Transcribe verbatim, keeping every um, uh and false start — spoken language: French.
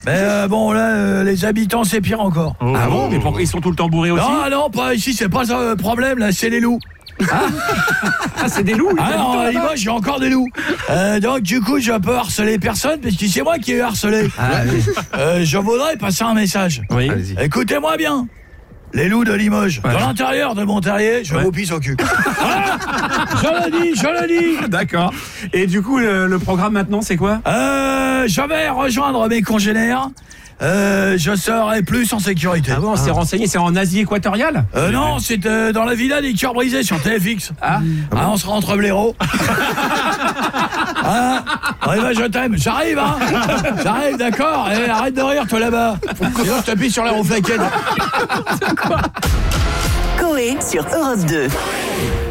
Mais euh, bon, là, euh, les habitants, c'est pire encore. Oh. Ah bon? Mais pourquoi ils sont tout le temps bourrés aussi? Non, non, pas ici, c'est pas ça le problème, là, c'est les loups. Ah, ah c'est des loups. Ah non, à Limoges, j'ai encore des loups. Euh, donc, du coup, je peux harceler personne, parce que c'est moi qui ai harcelé. Ah, oui. euh, je voudrais passer un message. Oui. Allez-y. Écoutez-moi bien. Les loups de Limoges, ouais. Dans l'intérieur de mon terrier, je ouais. vous pisse au cul. Voilà, je le dis, je le dis. D'accord. Et du coup, le, le programme maintenant, c'est quoi? euh, Je vais rejoindre mes congénères. Euh, je serai plus en sécurité. Ah bon, on s'est ah. renseigné, c'est en Asie équatoriale? euh, Non, c'est euh, dans la villa des cœurs brisés sur T F X. Ah, ah on sera entre blaireaux. Ah, ouais, bah, je t'aime, j'arrive, hein. J'arrive, d'accord. Eh, arrête de rire, toi là-bas. Sinon, je t'appuie sur la roue flaquette. Coé sur Europe deux.